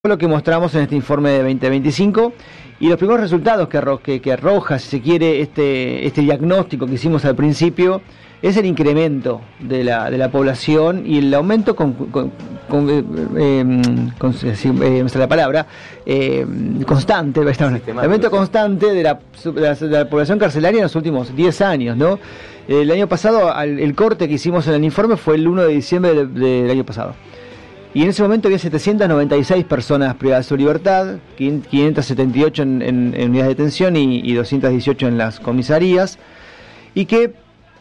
Lo que mostramos en este informe de 2025 y los primeros resultados que arroja, si se quiere, este diagnóstico que hicimos al principio, es el incremento de la población y el aumento constante, el aumento constante de la población carcelaria en los últimos 10 años, ¿no? El año pasado, el corte que hicimos en el informe fue el 1 de diciembre del año pasado. Y en ese momento había 796 personas privadas de su libertad, 578 en unidades de detención y 218 en las comisarías, y que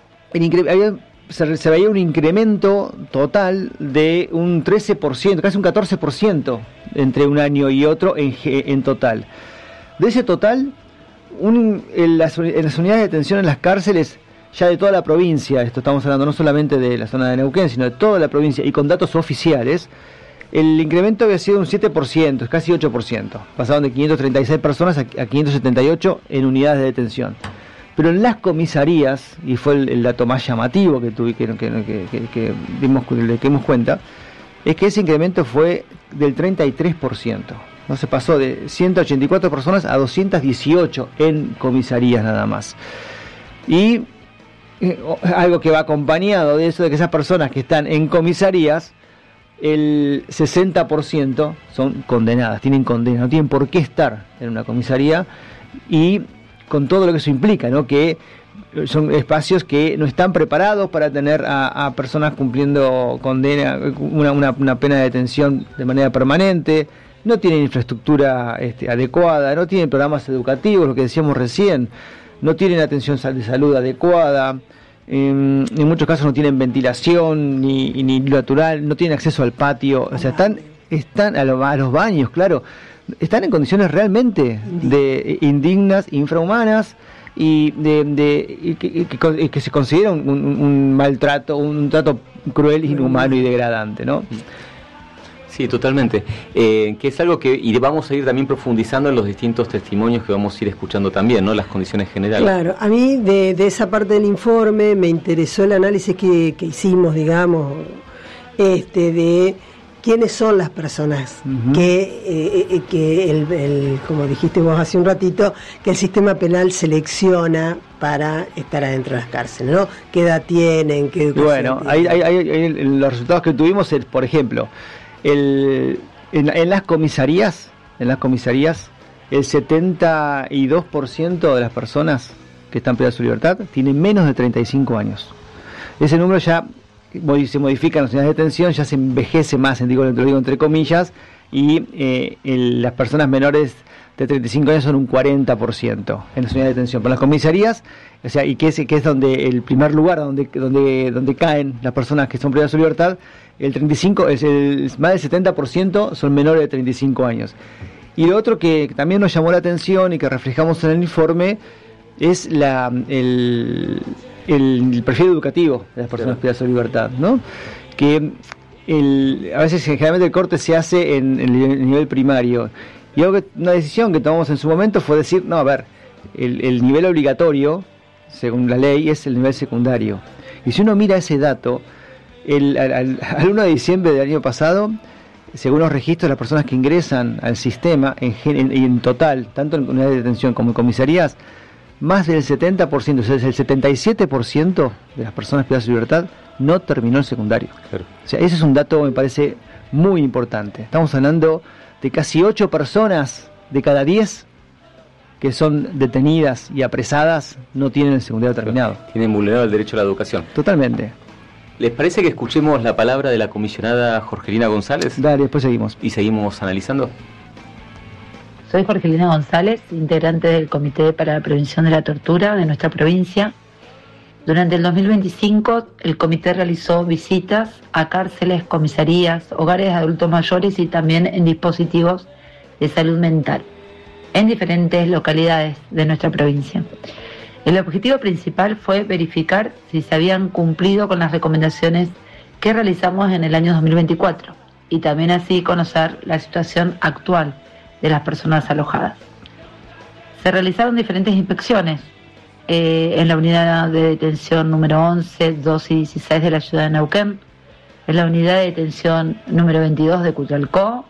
se veía un incremento total de un 13%, casi un 14% entre un año y otro en total. De ese total, en las unidades de detención en las cárceles, ya de toda la provincia, esto estamos hablando no solamente de la zona de Neuquén, sino de toda la provincia, y con datos oficiales, el incremento había sido un 7%, casi 8%. Pasaron de 536 personas a 578 en unidades de detención. Pero en las comisarías, y fue el dato más llamativo que dimos cuenta, es que ese incremento fue del 33%. No se pasó de 184 personas a 218 en comisarías nada más. Y algo que va acompañado de eso, de que esas personas que están en comisarías, el 60% son condenadas, tienen condena, no tienen por qué estar en una comisaría, y con todo lo que eso implica, ¿no? Que son espacios que no están preparados para tener a personas cumpliendo condena, una pena de detención de manera permanente, no tienen infraestructura adecuada, no tienen programas educativos, lo que decíamos recién, no tienen atención de salud adecuada, en muchos casos no tienen ventilación ni natural, no tienen acceso al patio, o sea, están a los baños, claro, están en condiciones realmente indignas, infrahumanas, y que se considera un maltrato, un trato cruel, inhumano y degradante, ¿no? Sí, totalmente. Que es algo que vamos a ir también profundizando en los distintos testimonios que vamos a ir escuchando también, ¿no? Las condiciones generales. Claro, a mí de esa parte del informe me interesó el análisis que hicimos, digamos, de quiénes son las personas que como dijiste vos hace un ratito, que el sistema penal selecciona para estar adentro de las cárceles, ¿no? ¿Qué edad tienen? ¿Qué educación tienen? Ahí los resultados que tuvimos, por ejemplo, en las comisarías, el 72% de las personas que están privadas de su libertad tienen menos de 35 años. Ese número ya se modifica en las unidades de detención, ya se envejece más, lo digo entre comillas, y las personas menores de 35 años son un 40% en las unidades de detención. Pero las comisarías, o sea, y que es donde el primer lugar donde caen las personas que son privadas de su libertad, más del 70% son menores de 35 años. Y lo otro que también nos llamó la atención y que reflejamos en el informe es el perfil educativo de las personas privadas de su libertad, ¿no? Que a veces generalmente el corte se hace en el nivel primario. Y una decisión que tomamos en su momento fue decir, no, a ver, el nivel obligatorio, según la ley, es el nivel secundario. Y si uno mira ese dato, al 1 de diciembre del año pasado, según los registros de las personas que ingresan al sistema, en total, tanto en unidades de detención como en comisarías, más del 70%, o sea, el 77% de las personas privadas de su libertad no terminó el secundario. Claro. O sea, ese es un dato, me parece, muy importante. Estamos hablando de casi 8 personas de cada 10 que son detenidas y apresadas no tienen el secundario terminado. Tienen vulnerado el derecho a la educación. Totalmente. ¿Les parece que escuchemos la palabra de la comisionada Jorgelina González? Dale, después seguimos. ¿Y seguimos analizando? Soy Jorgelina González, integrante del Comité para la Prevención de la Tortura de nuestra provincia. Durante el 2025, el comité realizó visitas a cárceles, comisarías, hogares de adultos mayores y también en dispositivos de salud mental en diferentes localidades de nuestra provincia. El objetivo principal fue verificar si se habían cumplido con las recomendaciones que realizamos en el año 2024 y también así conocer la situación actual de las personas alojadas. Se realizaron diferentes inspecciones en la unidad de detención número 11, 12 y 16 de la ciudad de Neuquén, en la unidad de detención número 22 de Cutralcó,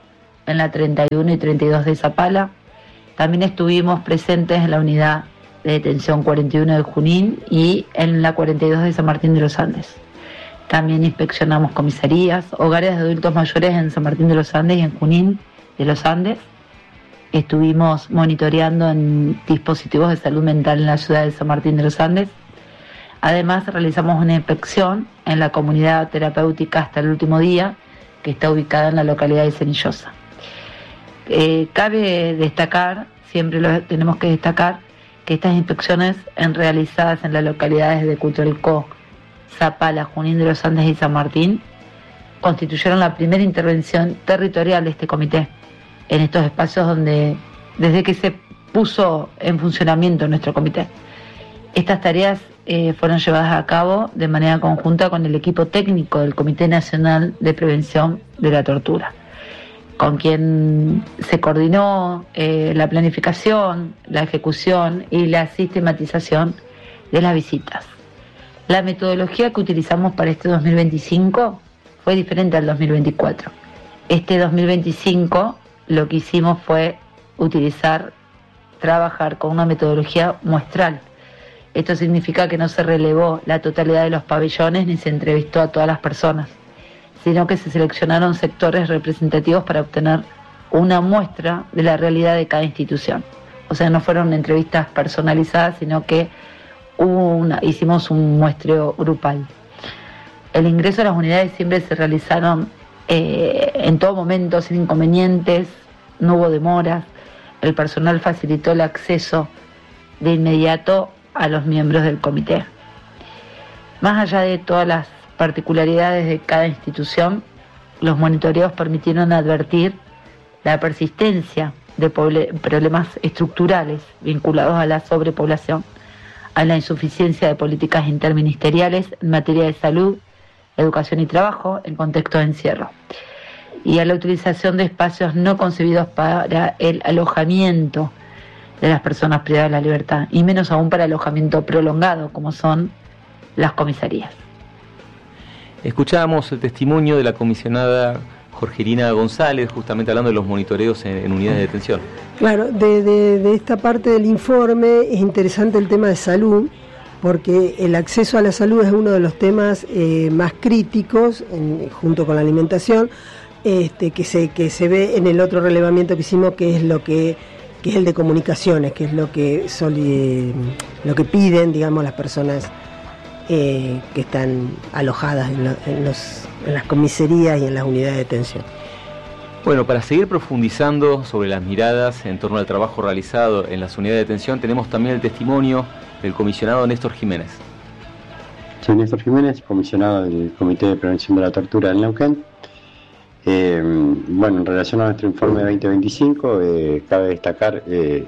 en la 31 y 32 de Zapala. También estuvimos presentes en la unidad de detención 41 de Junín y en la 42 de San Martín de los Andes. También inspeccionamos comisarías, hogares de adultos mayores en San Martín de los Andes y en Junín de los Andes. Estuvimos monitoreando en dispositivos de salud mental en la ciudad de San Martín de los Andes. Además, realizamos una inspección en la comunidad terapéutica Hasta el Último Día, que está ubicada en la localidad de Cenillosa. Cabe destacar, siempre lo tenemos que destacar, que estas inspecciones realizadas en las localidades de Cutralcó, Zapala, Junín de los Andes y San Martín constituyeron la primera intervención territorial de este comité en estos espacios donde, desde que se puso en funcionamiento nuestro comité. Estas tareas fueron llevadas a cabo de manera conjunta con el equipo técnico del Comité Nacional de Prevención de la Tortura, con quien se coordinó la planificación, la ejecución y la sistematización de las visitas. La metodología que utilizamos para este 2025 fue diferente al 2024. Este 2025 lo que hicimos fue trabajar con una metodología muestral. Esto significa que no se relevó la totalidad de los pabellones ni se entrevistó a todas las personas, sino que se seleccionaron sectores representativos para obtener una muestra de la realidad de cada institución. O sea, no fueron entrevistas personalizadas, sino que hicimos un muestreo grupal. El ingreso a las unidades siempre se realizaron en todo momento, sin inconvenientes, no hubo demoras. El personal facilitó el acceso de inmediato a los miembros del comité. Más allá de todas las particularidades de cada institución, los monitoreos permitieron advertir la persistencia de problemas estructurales vinculados a la sobrepoblación, a la insuficiencia de políticas interministeriales en materia de salud, educación y trabajo en contexto de encierro, y a la utilización de espacios no concebidos para el alojamiento de las personas privadas de la libertad, y menos aún para alojamiento prolongado, como son las comisarías. Escuchábamos el testimonio de la comisionada Jorgelina González, justamente hablando de los monitoreos en unidades de detención. Claro, de esta parte del informe es interesante el tema de salud, porque el acceso a la salud es uno de los temas más críticos, junto con la alimentación, que se ve en el otro relevamiento que hicimos, que es el de comunicaciones, que es lo que piden, digamos, las personas que están alojadas en las comisarías y en las unidades de detención. Bueno, para seguir profundizando sobre las miradas en torno al trabajo realizado en las unidades de detención, tenemos también el testimonio del comisionado Néstor Jiménez. Soy Néstor Jiménez, comisionado del Comité de Prevención de la Tortura del Neuquén. Bueno, en relación a nuestro informe 2025, cabe destacar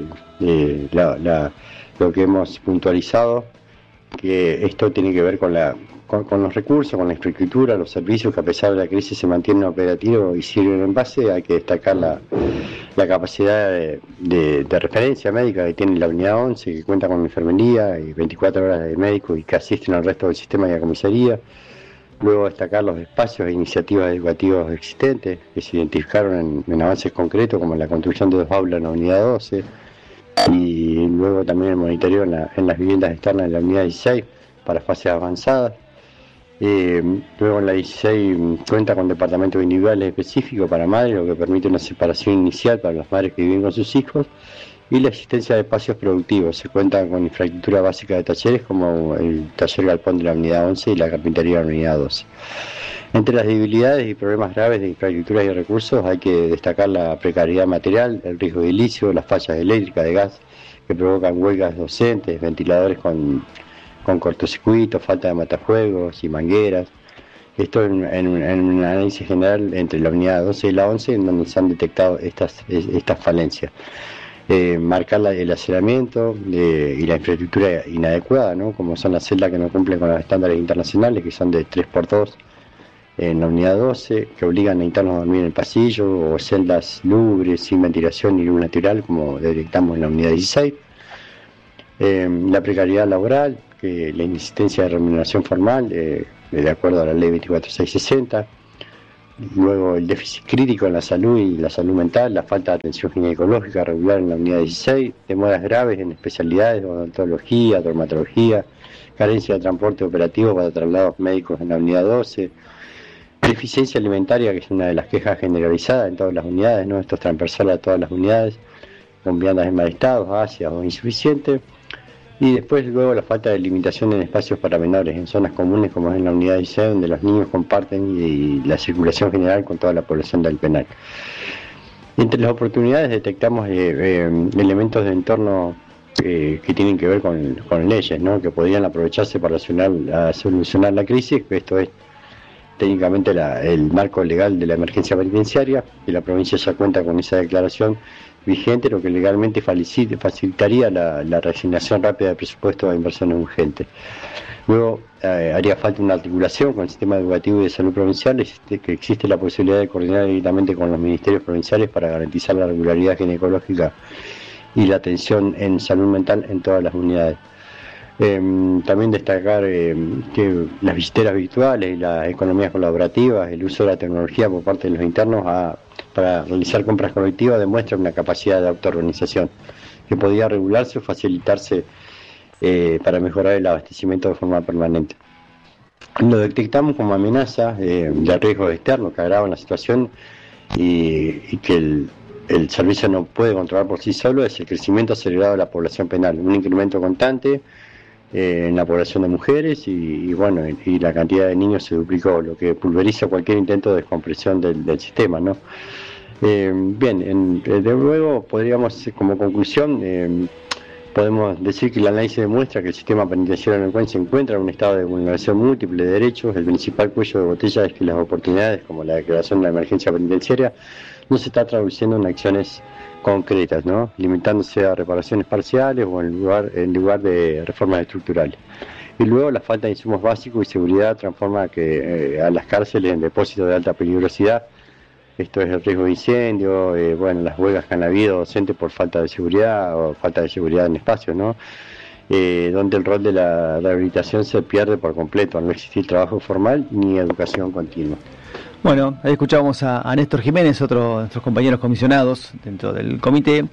lo que hemos puntualizado, que esto tiene que ver con los recursos, con la infraestructura, los servicios que a pesar de la crisis se mantienen operativos y sirven en base. Hay que destacar la capacidad de referencia médica que tiene la unidad 11, que cuenta con enfermería y 24 horas de médico y que asisten al resto del sistema y a comisaría. Luego destacar los espacios e iniciativas educativas existentes que se identificaron en avances concretos, como la construcción de 2 aulas en la unidad 12, y luego también el monitoreo en las viviendas externas de la unidad 16 para fases avanzadas. Luego en la 16 cuenta con departamentos individuales específicos para madres, lo que permite una separación inicial para las madres que viven con sus hijos, y la existencia de espacios productivos. Se cuenta con infraestructura básica de talleres como el taller galpón de la unidad 11 y la carpintería de la unidad 12. Entre las debilidades y problemas graves de infraestructura y recursos hay que destacar la precariedad material, el riesgo de ilicio, las fallas eléctricas, de gas que provocan huelgas docentes, ventiladores con cortocircuitos, falta de matafuegos y mangueras. Esto en un análisis general entre la unidad 12 y la 11, en donde se han detectado estas falencias. Marcar el hacinamiento y la infraestructura inadecuada, ¿no? Como son las celdas que no cumplen con los estándares internacionales, que son de 3x2 en la unidad 12, que obligan a internos a dormir en el pasillo, o celdas lúgubres, sin ventilación ni luz natural, como detectamos en la unidad 16. La precariedad laboral, la inexistencia de remuneración formal, de acuerdo a la ley 24660. luego el déficit crítico en la salud y la salud mental, la falta de atención ginecológica regular en la unidad 16, demoras graves en especialidades de odontología, dermatología, carencia de transporte operativo para traslados médicos en la unidad 12, deficiencia alimentaria, que es una de las quejas generalizadas en todas las unidades, ¿no? Esto es transversal a todas las unidades, con viandas en mal estado, ácidas o insuficientes. Y después luego la falta de limitación en espacios para menores, en zonas comunes como es en la unidad 16, donde los niños comparten y la circulación general con toda la población del penal. Entre las oportunidades detectamos elementos de entorno que tienen que ver con leyes, ¿no? Que podrían aprovecharse para solucionar la crisis. Esto es técnicamente el marco legal de la emergencia penitenciaria, y la provincia ya cuenta con esa declaración vigente, lo que legalmente facilitaría la reasignación rápida de presupuesto de inversiones urgentes. Luego haría falta una articulación con el sistema educativo y de salud provincial, que existe la posibilidad de coordinar directamente con los ministerios provinciales para garantizar la regularidad ginecológica y la atención en salud mental en todas las unidades. También destacar que las visiteras virtuales y las economías colaborativas, el uso de la tecnología por parte de los internos para realizar compras colectivas demuestra una capacidad de autoorganización que podría regularse o facilitarse para mejorar el abastecimiento de forma permanente. Lo detectamos como amenaza de riesgos externos que agravan la situación y que el servicio no puede controlar por sí solo, es el crecimiento acelerado de la población penal, un incremento constante en la población de mujeres y la cantidad de niños se duplicó, lo que pulveriza cualquier intento de descompresión del sistema, ¿no? Luego podríamos, como conclusión, podemos decir que el análisis demuestra que el sistema penitenciario de Neuquén se encuentra en un estado de vulneración múltiple de derechos. El principal cuello de botella es que las oportunidades, como la declaración de la emergencia penitenciaria, no se está traduciendo en acciones concretas, ¿no? Limitándose a reparaciones parciales o en lugar de reformas estructurales. Y luego la falta de insumos básicos y seguridad transforma a las cárceles en depósitos de alta peligrosidad. Esto es el riesgo de incendio, las huelgas que han habido docentes por falta de seguridad o falta de seguridad en espacios, ¿no? Donde el rol de la rehabilitación se pierde por completo, al no existir trabajo formal ni educación continua. Bueno, ahí escuchábamos a Néstor Jiménez, otro de nuestros compañeros comisionados dentro del comité,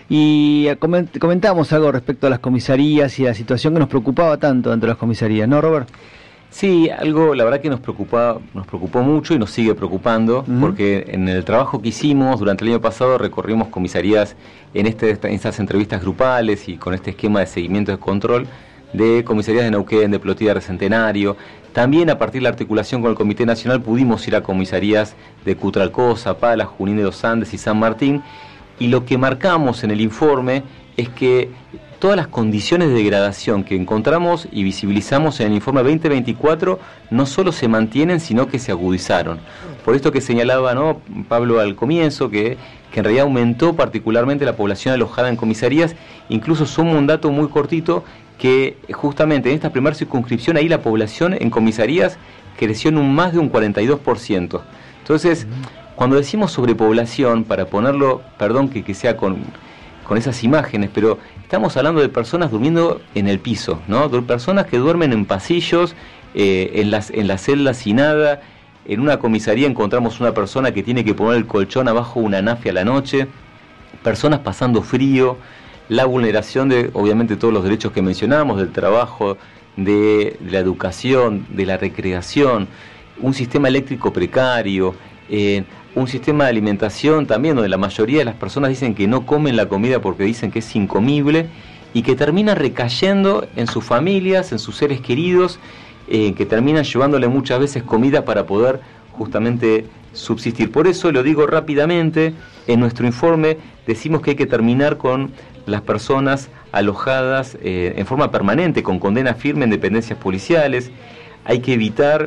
y comentábamos algo respecto a las comisarías y a la situación que nos preocupaba tanto dentro de las comisarías, ¿no, Robert? Sí, algo la verdad que nos preocupó mucho y nos sigue preocupando, porque en el trabajo que hicimos durante el año pasado recorrimos comisarías en estas entrevistas grupales y con este esquema de seguimiento y control de comisarías de Neuquén, de Plotilla, de Centenario. También a partir de la articulación con el Comité Nacional pudimos ir a comisarías de Cutralcó, Zapala, Junín de los Andes y San Martín, y lo que marcamos en el informe es que todas las condiciones de degradación que encontramos y visibilizamos en el informe 2024 no solo se mantienen, sino que se agudizaron. Por esto que señalaba, ¿no, Pablo, al comienzo, que en realidad aumentó particularmente la población alojada en comisarías. Incluso sumo un dato muy cortito, que justamente en esta primera circunscripción ahí la población en comisarías creció en más de un 42%. Entonces, cuando decimos sobrepoblación, para ponerlo, perdón que sea con esas imágenes, pero estamos hablando de personas durmiendo en el piso, ¿no? De personas que duermen en pasillos, en las celdas sin nada. En una comisaría encontramos una persona que tiene que poner el colchón abajo de una nafia a la noche, personas pasando frío, la vulneración de, obviamente, todos los derechos que mencionamos, del trabajo, de la educación, de la recreación, un sistema eléctrico precario, un sistema de alimentación también donde la mayoría de las personas dicen que no comen la comida porque dicen que es incomible y que termina recayendo en sus familias, en sus seres queridos, que terminan llevándole muchas veces comida para poder justamente subsistir. Por eso, lo digo rápidamente, en nuestro informe decimos que hay que terminar con las personas alojadas en forma permanente, con condena firme en dependencias policiales. Hay que evitar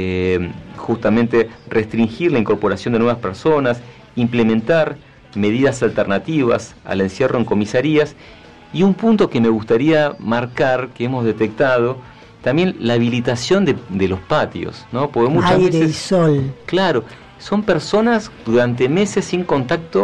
justamente restringir la incorporación de nuevas personas, implementar medidas alternativas al encierro en comisarías. Y un punto que me gustaría marcar, que hemos detectado, también la habilitación de los patios, ¿no? Porque muchas aire veces, y sol. Claro, son personas durante meses sin contacto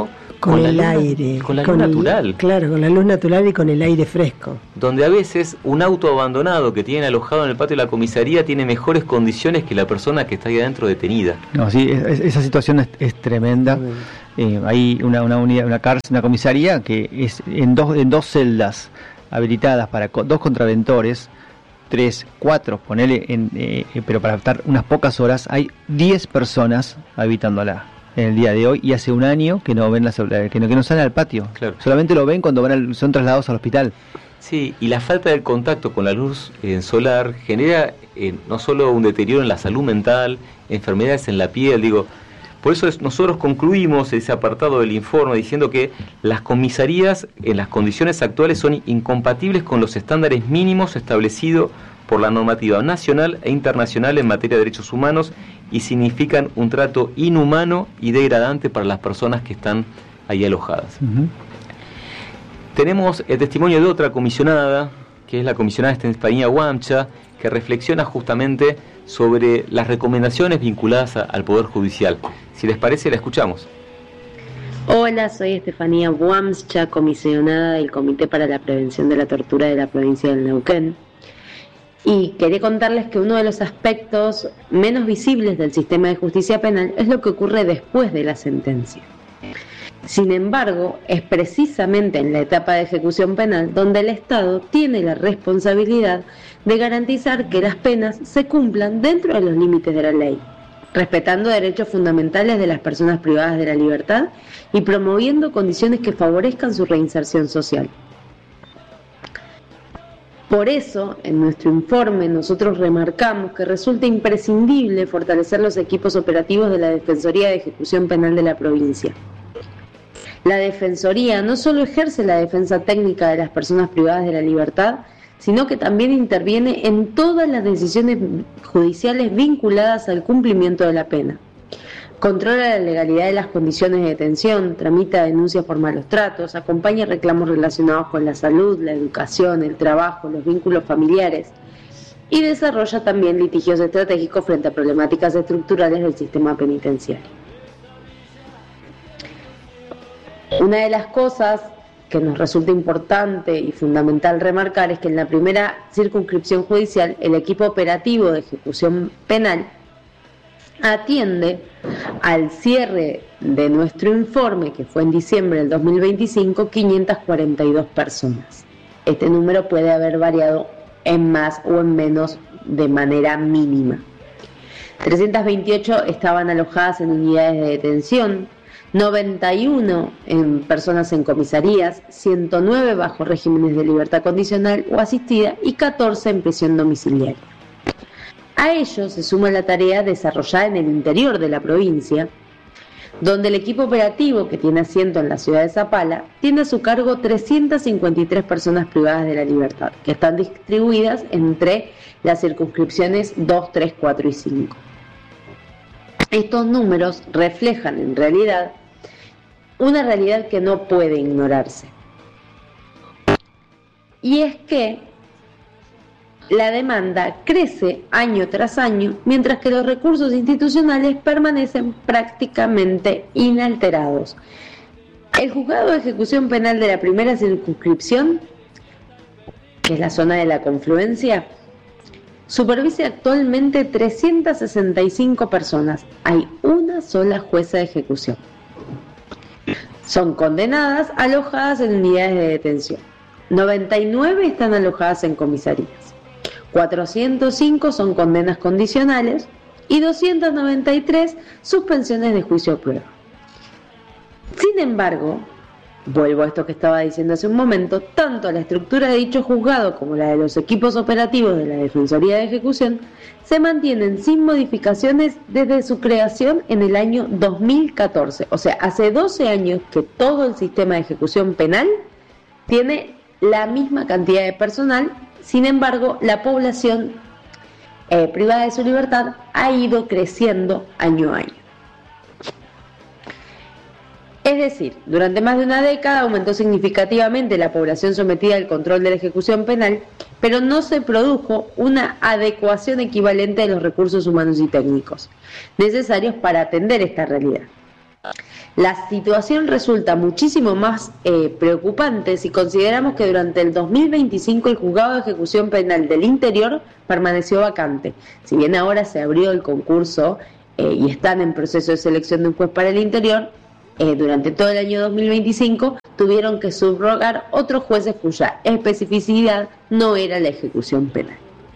Con el aire. Con la luz natural. Claro, con la luz natural y con el aire fresco. Donde a veces un auto abandonado que tienen alojado en el patio de la comisaría tiene mejores condiciones que la persona que está ahí adentro detenida. No, sí, esa situación es tremenda. Hay una unidad, una cárcel, una comisaría que es en dos celdas habilitadas para dos contraventores, 3, 4, ponele, pero para estar unas pocas horas, hay 10 personas habitándola en el día de hoy, y hace un año que no ven que no salen al patio. Claro. Solamente lo ven cuando son trasladados al hospital. Sí, y la falta del contacto con la luz solar genera no solo un deterioro en la salud mental, enfermedades en la piel, por eso nosotros concluimos ese apartado del informe diciendo que las comisarías en las condiciones actuales son incompatibles con los estándares mínimos establecidos por la normativa nacional e internacional en materia de derechos humanos y significan un trato inhumano y degradante para las personas que están ahí alojadas. Uh-huh. Tenemos el testimonio de otra comisionada, que es la comisionada Estefanía Guamcha, que reflexiona justamente sobre las recomendaciones vinculadas al Poder Judicial. Si les parece, la escuchamos. Hola, soy Estefanía Guamcha, comisionada del Comité para la Prevención de la Tortura de la provincia del Neuquén. Y quería contarles que uno de los aspectos menos visibles del sistema de justicia penal es lo que ocurre después de la sentencia. Sin embargo, es precisamente en la etapa de ejecución penal donde el Estado tiene la responsabilidad de garantizar que las penas se cumplan dentro de los límites de la ley, respetando derechos fundamentales de las personas privadas de la libertad y promoviendo condiciones que favorezcan su reinserción social. Por eso, en nuestro informe, nosotros remarcamos que resulta imprescindible fortalecer los equipos operativos de la Defensoría de Ejecución Penal de la provincia. La Defensoría no solo ejerce la defensa técnica de las personas privadas de la libertad, sino que también interviene en todas las decisiones judiciales vinculadas al cumplimiento de la pena. Controla la legalidad de las condiciones de detención, tramita denuncias por malos tratos, acompaña reclamos relacionados con la salud, la educación, el trabajo, los vínculos familiares y desarrolla también litigios estratégicos frente a problemáticas estructurales del sistema penitenciario. Una de las cosas que nos resulta importante y fundamental remarcar es que en la primera circunscripción judicial el equipo operativo de ejecución penal atiende al cierre de nuestro informe, que fue en diciembre del 2025, 542 personas. Este número puede haber variado en más o en menos de manera mínima. 328 estaban alojadas en unidades de detención, 91 en personas en comisarías, 109 bajo regímenes de libertad condicional o asistida y 14 en prisión domiciliaria. A ello se suma la tarea desarrollada en el interior de la provincia, donde el equipo operativo, que tiene asiento en la ciudad de Zapala, tiene a su cargo 353 personas privadas de la libertad, que están distribuidas entre las circunscripciones 2, 3, 4 y 5. Estos números reflejan en realidad una realidad que no puede ignorarse. Y es que la demanda crece año tras año, mientras que los recursos institucionales permanecen prácticamente inalterados. El Juzgado de Ejecución Penal de la primera circunscripción, que es la zona de la confluencia, supervisa actualmente 365 personas. Hay una sola jueza de ejecución. Son condenadas, alojadas en unidades de detención. 99 están alojadas en comisarías. 405 son condenas condicionales y 293 suspensiones de juicio a prueba. Sin embargo, vuelvo a esto que estaba diciendo hace un momento, tanto la estructura de dicho juzgado como la de los equipos operativos de la Defensoría de Ejecución se mantienen sin modificaciones desde su creación en el año 2014. O sea, hace 12 años que todo el sistema de ejecución penal tiene la misma cantidad de personal. Sin embargo, la población privada de su libertad ha ido creciendo año a año. Es decir, durante más de una década aumentó significativamente la población sometida al control de la ejecución penal, pero no se produjo una adecuación equivalente de los recursos humanos y técnicos necesarios para atender esta realidad. La situación resulta muchísimo más preocupante si consideramos que durante el 2025 el Juzgado de Ejecución Penal del Interior permaneció vacante. Si bien ahora se abrió el concurso y están en proceso de selección de un juez para el Interior, durante todo el año 2025 tuvieron que subrogar otros jueces cuya especificidad no era la ejecución penal.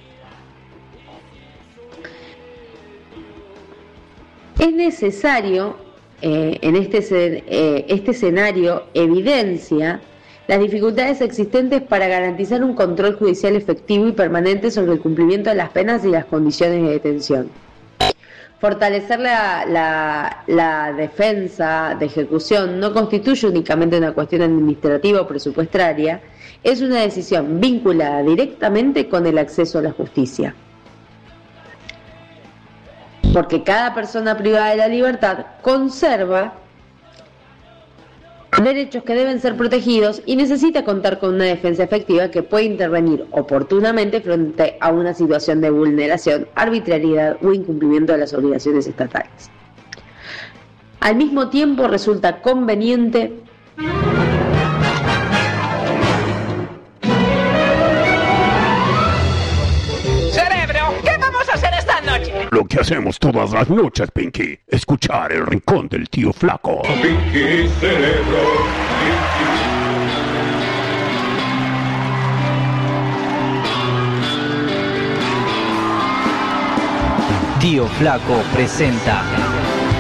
Es necesario, este escenario evidencia las dificultades existentes para garantizar un control judicial efectivo y permanente sobre el cumplimiento de las penas y las condiciones de detención. Fortalecer la defensa de ejecución no constituye únicamente una cuestión administrativa o presupuestaria, es una decisión vinculada directamente con el acceso a la justicia. Porque cada persona privada de la libertad conserva derechos que deben ser protegidos y necesita contar con una defensa efectiva que puede intervenir oportunamente frente a una situación de vulneración, arbitrariedad o incumplimiento de las obligaciones estatales. Al mismo tiempo resulta conveniente lo que hacemos todas las noches, Pinky. Escuchar el rincón del tío Flaco. Pinky Cerebro. Tío Flaco presenta